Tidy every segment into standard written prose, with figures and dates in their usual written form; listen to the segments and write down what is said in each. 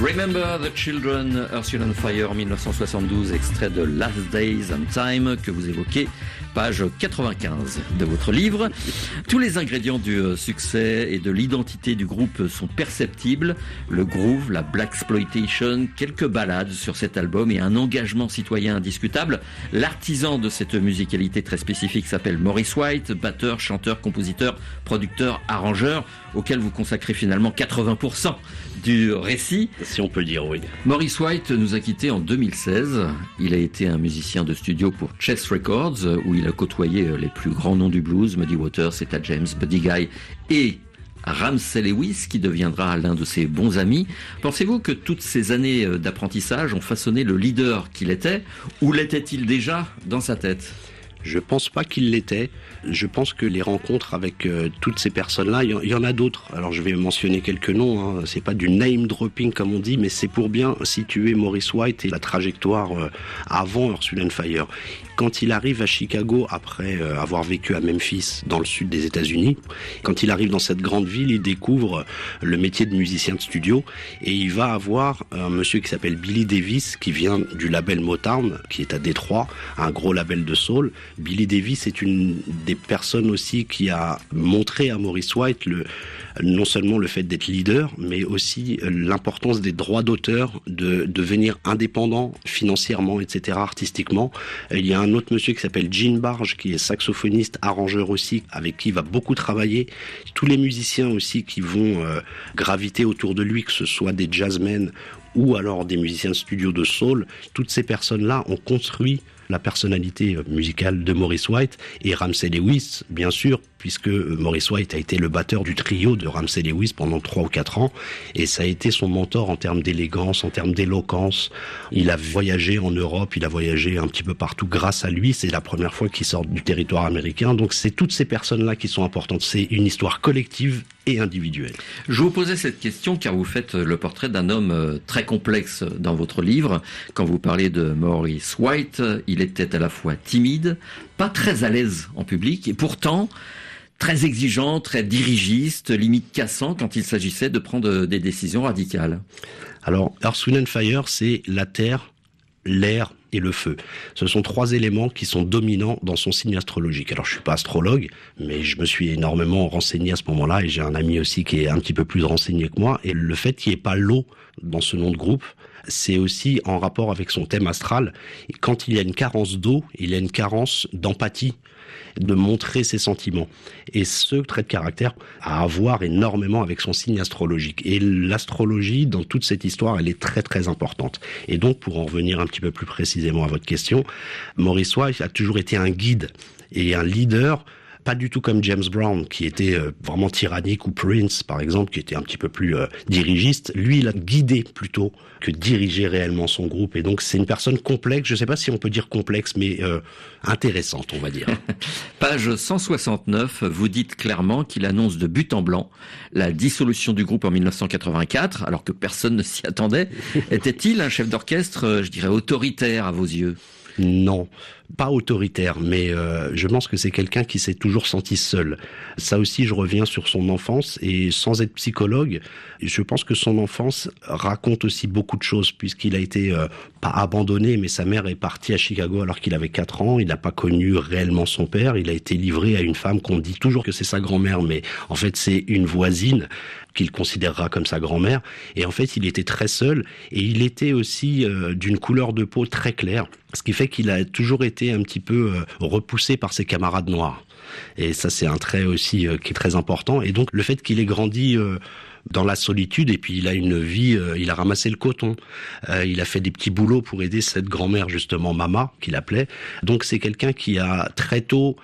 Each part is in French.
Remember the Children, Earth, Wind & Fire, 1972, extrait de Last Days and Time que vous évoquez, page 95 de votre livre. Tous les ingrédients du succès et de l'identité du groupe sont perceptibles. Le groove, la blaxploitation, quelques ballades sur cet album et un engagement citoyen indiscutable. L'artisan de cette musicalité très spécifique s'appelle Maurice White, batteur, chanteur, compositeur, producteur, arrangeur, auquel vous consacrez finalement 80% du récit. Si on peut le dire, oui. Maurice White nous a quittés en 2016. Il a été un musicien de studio pour Chess Records, où il a côtoyé les plus grands noms du blues, Muddy Waters, Etta James, Buddy Guy et Ramsey Lewis, qui deviendra l'un de ses bons amis. Pensez-vous que toutes ces années d'apprentissage ont façonné le leader qu'il était, ou l'était-il déjà dans sa tête ? Je pense pas qu'il l'était. Je pense que les rencontres avec toutes ces personnes-là, il y en a d'autres. Alors je vais mentionner quelques noms, hein. C'est pas du name dropping comme on dit, mais c'est pour bien situer Maurice White et la trajectoire avant Earth, Wind & Fire. Quand il arrive à Chicago, après avoir vécu à Memphis, dans le sud des États-Unis, quand il arrive dans cette grande ville, il découvre le métier de musicien de studio et il va avoir un monsieur qui s'appelle Billy Davis, qui vient du label Motown, qui est à Détroit, un gros label de soul. Billy Davis est une des personnes aussi qui a montré à Maurice White non seulement le fait d'être leader, mais aussi l'importance des droits d'auteur, de devenir indépendant financièrement, etc., artistiquement. Il y a un autre monsieur qui s'appelle Gene Barge, qui est saxophoniste, arrangeur aussi, avec qui il va beaucoup travailler. Tous les musiciens aussi qui vont graviter autour de lui, que ce soit des jazzmen ou alors des musiciens de studio de soul, toutes ces personnes-là ont construit la personnalité musicale de Maurice White et Ramsey Lewis, bien sûr, puisque Maurice White a été le batteur du trio de Ramsey Lewis pendant 3 ou 4 ans, et ça a été son mentor en termes d'élégance, en termes d'éloquence. Il a voyagé en Europe, il a voyagé un petit peu partout grâce à lui, c'est la première fois qu'il sort du territoire américain, donc c'est toutes ces personnes-là qui sont importantes, c'est une histoire collective et individuelle. Je vous posais cette question car vous faites le portrait d'un homme très complexe dans votre livre. Quand vous parlez de Maurice White, il était à la fois timide, pas très à l'aise en public et pourtant très exigeant, très dirigiste, limite cassant quand il s'agissait de prendre des décisions radicales. Alors, Earth, Wind & Fire, c'est la terre, l'air et le feu. Ce sont 3 éléments qui sont dominants dans son signe astrologique. Alors, je suis pas astrologue, mais je me suis énormément renseigné à ce moment-là et j'ai un ami aussi qui est un petit peu plus renseigné que moi. Et le fait qu'il n'y ait pas l'eau dans ce nom de groupe, c'est aussi en rapport avec son thème astral. Et quand il y a une carence d'eau, il y a une carence d'empathie, de montrer ses sentiments. Et ce trait de caractère a à voir énormément avec son signe astrologique. Et l'astrologie, dans toute cette histoire, elle est très très importante. Et donc, pour en revenir un petit peu plus précisément à votre question, Maurice White a toujours été un guide et un leader, pas du tout comme James Brown, qui était vraiment tyrannique, ou Prince, par exemple, qui était un petit peu plus dirigiste. Lui, il a guidé plutôt que diriger réellement son groupe. Et donc, c'est une personne complexe. Je ne sais pas si on peut dire complexe, mais intéressante, on va dire. Page 169, vous dites clairement qu'il annonce de but en blanc la dissolution du groupe en 1984, alors que personne ne s'y attendait. Était-il un chef d'orchestre, je dirais, autoritaire à vos yeux ? Non, pas autoritaire, mais je pense que c'est quelqu'un qui s'est toujours senti seul. Ça aussi, je reviens sur son enfance, et sans être psychologue, je pense que son enfance raconte aussi beaucoup de choses, puisqu'il a été pas abandonné, mais sa mère est partie à Chicago alors qu'il avait 4 ans, il n'a pas connu réellement son père, il a été livré à une femme qu'on dit toujours que c'est sa grand-mère, mais en fait c'est une voisine qu'il considérera comme sa grand-mère, et en fait il était très seul, et il était aussi d'une couleur de peau très claire, ce qui fait qu'il a toujours été un petit peu repoussé par ses camarades noirs. Et ça, c'est un trait aussi qui est très important. Et donc, le fait qu'il ait grandi dans la solitude, et puis il a une vie, il a ramassé le coton, il a fait des petits boulots pour aider cette grand-mère, justement, Mama, qu'il appelait. Donc, c'est quelqu'un qui a très tôt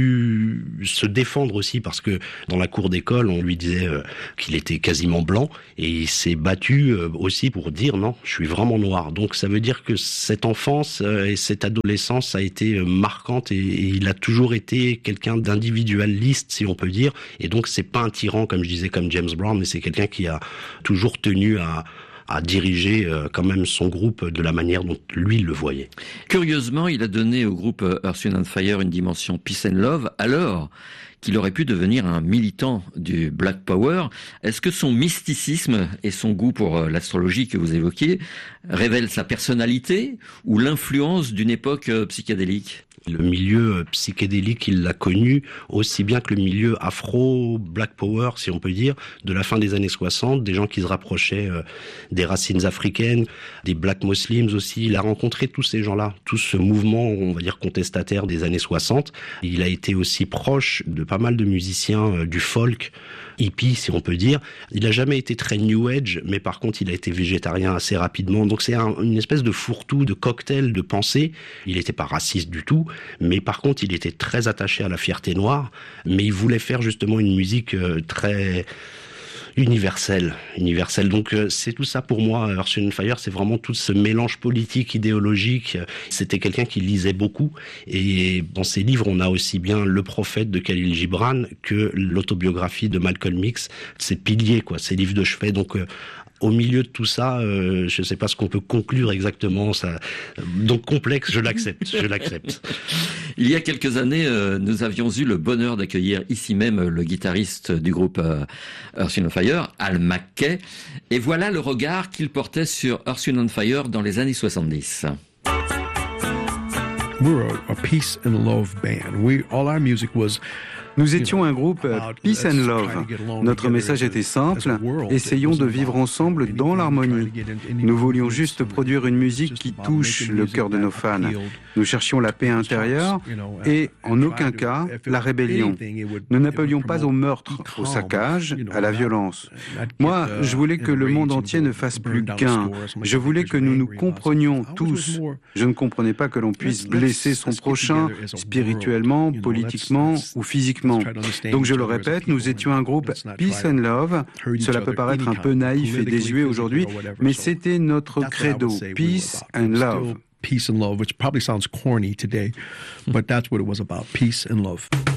dû se défendre aussi, parce que dans la cour d'école, on lui disait qu'il était quasiment blanc, et il s'est battu aussi pour dire non, je suis vraiment noir. Donc ça veut dire que cette enfance et cette adolescence a été marquante, et il a toujours été quelqu'un d'individualiste, si on peut dire, et donc c'est pas un tyran, comme je disais, comme James Brown, mais c'est quelqu'un qui a toujours tenu à à diriger quand même son groupe de la manière dont lui le voyait. Curieusement, il a donné au groupe Earth, Wind & Fire une dimension peace and love, alors qu'il aurait pu devenir un militant du Black Power. Est-ce que son mysticisme et son goût pour l'astrologie que vous évoquiez révèlent sa personnalité ou l'influence d'une époque psychédélique ? Le milieu psychédélique, il l'a connu aussi bien que le milieu afro, Black Power, si on peut dire, de la fin des années 60, des gens qui se rapprochaient des racines africaines, des Black Muslims aussi. Il a rencontré tous ces gens-là, tout ce mouvement, on va dire, contestataire des années 60. Il a été aussi proche de pas mal de musiciens du folk, hippie, si on peut dire. Il n'a jamais été très New Age, mais par contre, il a été végétarien assez rapidement. Donc c'est une espèce de fourre-tout, de cocktail de pensée. Il n'était pas raciste du tout, mais par contre, il était très attaché à la fierté noire, mais il voulait faire justement une musique très universelle. Donc c'est tout ça pour moi, Earth, Wind & Fire, c'est vraiment tout ce mélange politique, idéologique. C'était quelqu'un qui lisait beaucoup, et dans ses livres, on a aussi bien Le Prophète de Khalil Gibran que l'autobiographie de Malcolm X, ses piliers, ses livres de chevet. Donc au milieu de tout ça, je ne sais pas ce qu'on peut conclure exactement. Ça, donc complexe, je l'accepte. Il y a quelques années, nous avions eu le bonheur d'accueillir ici même le guitariste du groupe Earth, Wind & Fire, Al McKay. Et voilà le regard qu'il portait sur Earth, Wind & Fire dans les années 70. Nous étions un groupe Peace and Love. Notre message était simple, essayons de vivre ensemble dans l'harmonie. Nous voulions juste produire une musique qui touche le cœur de nos fans. Nous cherchions la paix intérieure et, en aucun cas, la rébellion. Nous n'appelions pas au meurtre, au saccage, à la violence. Moi, je voulais que le monde entier ne fasse plus qu'un. Je voulais que nous nous comprenions tous. Je ne comprenais pas que l'on puisse blesser son prochain, spirituellement, politiquement ou physiquement. Donc je le répète, nous étions un groupe Peace and Love. Cela peut paraître un peu naïf et désuet aujourd'hui, mais c'était notre credo, Peace and Love. Peace and love, which probably sounds corny today, but that's what it was about, peace and love.